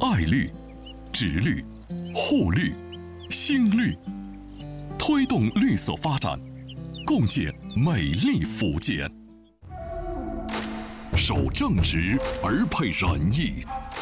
爱绿、植绿、护绿、新绿，推动绿色发展，共建美丽福建。守正直而配仁义，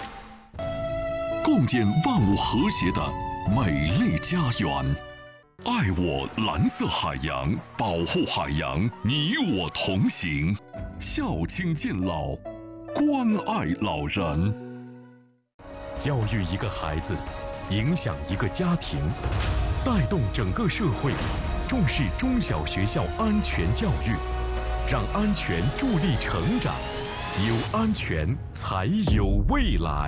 共建万物和谐的美丽家园。爱我蓝色海洋，保护海洋，你我同行。孝亲敬老，关爱老人。 教育一个孩子，影响一个家庭，带动整个社会，重视中小学校安全教育，让安全助力成长，有安全才有未来。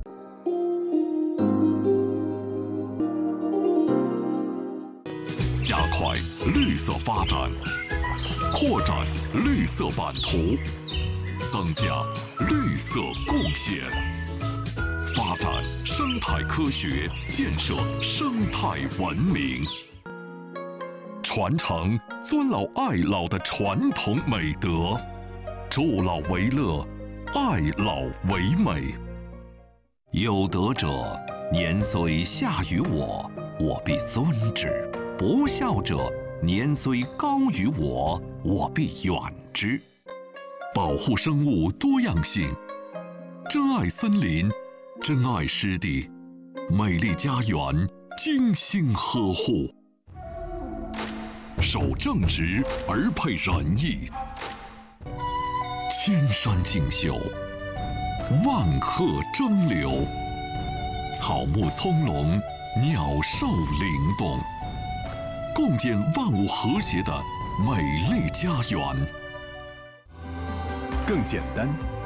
加快绿色发展，扩展绿色版图，增加绿色贡献，发展生态科学，建设生态文明，传承尊老爱老的传统美德，助老为乐，爱老为美。有德者，年虽下于我，我必尊之；不孝者，年虽高于我，我必远之。保护生物多样性，珍爱森林，珍爱湿地，美丽家园精心呵护。守正直而配仁义，千山竞秀，万壑争流，草木葱茏，鸟兽灵动，共建万物和谐的美丽家园。 更简单，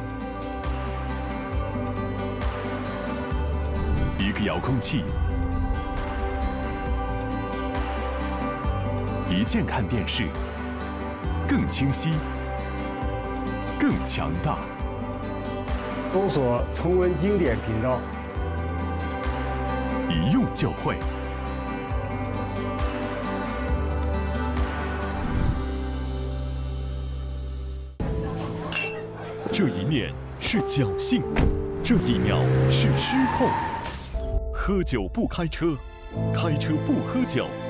一个遥控器，一键看电视，更清晰，更强大。 搜索重温经典频道， 一用就会。这一面是侥幸，这一秒是失控。喝酒不开车，开车不喝酒。